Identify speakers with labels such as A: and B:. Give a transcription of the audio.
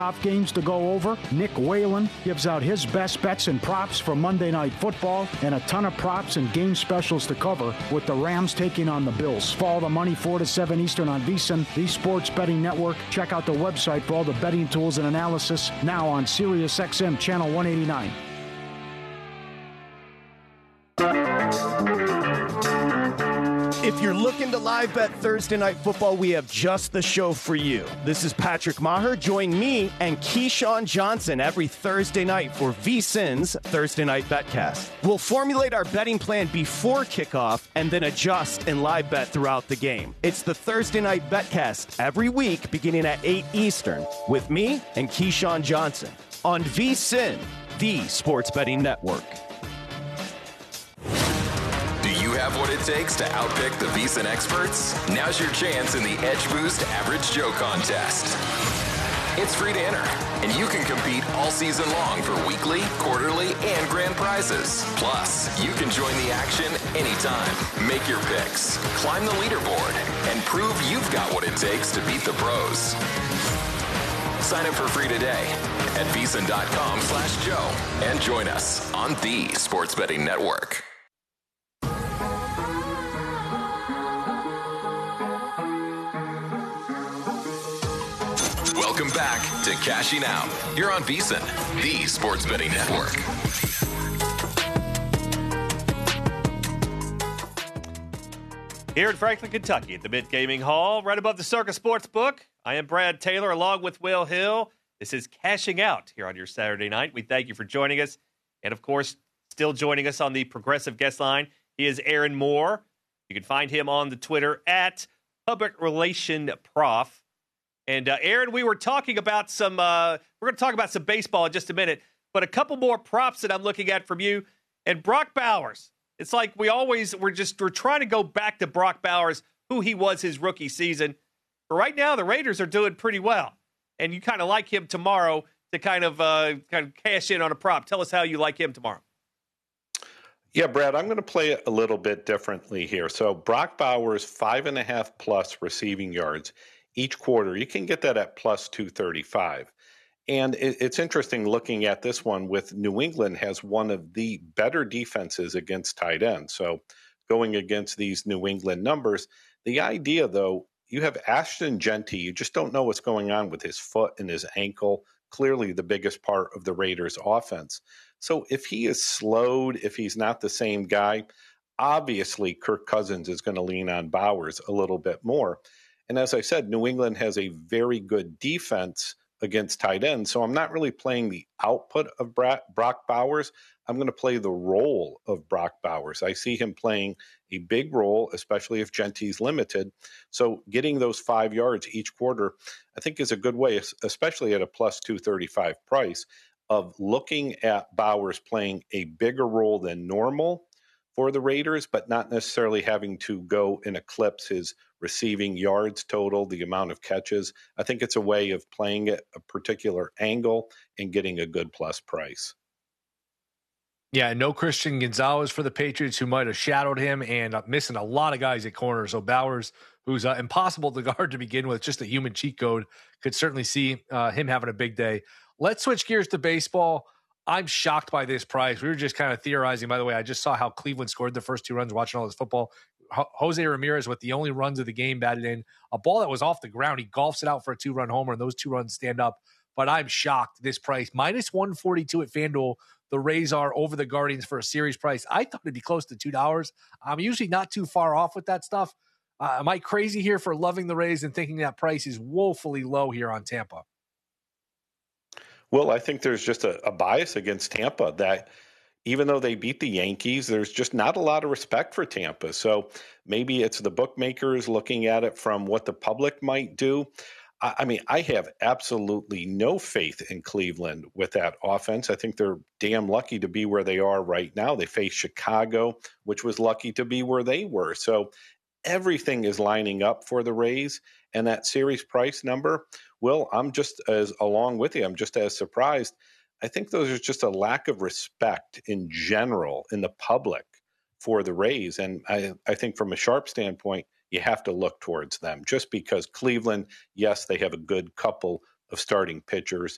A: Off games to go over. Nick Whalen gives out his best bets and props for Monday Night Football, and a ton of props and game specials to cover with the Rams taking on the Bills. Follow the money 4 to 7 Eastern on VSiN, the Sports Betting Network. Check out the website for all the betting tools and analysis now on SiriusXM Channel 189.
B: If you're looking to live bet Thursday Night Football, we have just the show for you. This is Patrick Maher. Join me and Keyshawn Johnson every Thursday night for VSiN's Thursday Night Betcast. We'll formulate our betting plan before kickoff and then adjust and live bet throughout the game. It's the Thursday Night Betcast every week beginning at 8 Eastern with me and Keyshawn Johnson on VSiN, the Sports Betting Network.
C: Have what it takes to outpick the VSiN experts? Now's your chance in the Edge Boost Average Joe contest. It's free to enter, and you can compete all season long for weekly, quarterly, and grand prizes. Plus, you can join the action anytime. Make your picks, climb the leaderboard, and prove you've got what it takes to beat the pros. Sign up for free today at VSiN.com/Joe and join us on the Sports Betting Network. Welcome back to Cashing Out here on VSiN, the Sports Betting Network.
D: Here in Franklin, Kentucky, at the Mint Gaming Hall, right above the Circa Sportsbook, I am Brad Taylor, along with Will Hill. This is Cashing Out here on your Saturday night. We thank you for joining us. And, of course, still joining us on the Progressive Guest Line, he is Aaron Moore. You can find him on the Twitter at Public Relation Prof. And, Aaron, we were talking about some we're going to talk about some baseball in just a minute, but a couple more props that I'm looking at from you. And Brock Bowers, it's like we're trying to go back to Brock Bowers, who he was his rookie season. But right now, the Raiders are doing pretty well. And you kind of like him tomorrow to kind of cash in on a prop. Tell us how you like him tomorrow.
E: Yeah, Brad, I'm going to play it a little bit differently here. So Brock Bowers, 5.5 plus receiving yards each quarter. You can get that at plus 235. And it's interesting looking at this one with New England has one of the better defenses against tight ends. So going against these New England numbers, the idea, though, you have Ashton Jeanty. You just don't know what's going on with his foot and his ankle. Clearly the biggest part of the Raiders' offense. So if he is slowed, if he's not the same guy, obviously Kirk Cousins is going to lean on Bowers a little bit more. And as I said, New England has a very good defense against tight ends. So I'm not really playing the output of Brock Bowers. I'm going to play the role of Brock Bowers. I see him playing a big role, especially if Genty's limited. So getting those 5 yards each quarter, I think is a good way, especially at a plus 235 price, of looking at Bowers playing a bigger role than normal for the Raiders, but not necessarily having to go and eclipse his receiving yards total, the amount of catches. I think it's a way of playing at a particular angle and getting a good plus price.
F: Yeah, no Christian Gonzalez for the Patriots, who might have shadowed him, and missing a lot of guys at corner. So Bowers, who's impossible to guard to begin with, just a human cheat code, could certainly see him having a big day. Let's switch gears to baseball. I'm shocked by this price. We were just kind of theorizing. By the way, I just saw how Cleveland scored the first 2 runs watching all this football. Jose Ramirez with the only runs of the game batted in. A ball that was off the ground. He golfs it out for a 2-run homer, and those 2 runs stand up. But I'm shocked. This price, minus 142 at FanDuel, the Rays are over the Guardians for a series price. I thought it'd be close to $2. I'm usually not too far off with that stuff. Am I crazy here for loving the Rays and thinking that price is woefully low here on Tampa?
E: Well, I think there's just a bias against Tampa that even though they beat the Yankees, there's just not a lot of respect for Tampa. So maybe it's the bookmakers looking at it from what the public might do. I mean, I have absolutely no faith in Cleveland with that offense. I think they're damn lucky to be where they are right now. They face Chicago, which was lucky to be where they were. So everything is lining up for the Rays, and that series price number, well, I'm just as along with you. I'm just as surprised. I think there's just a lack of respect in general in the public for the Rays. And I think from a sharp standpoint, you have to look towards them just because Cleveland, yes, they have a good couple of starting pitchers,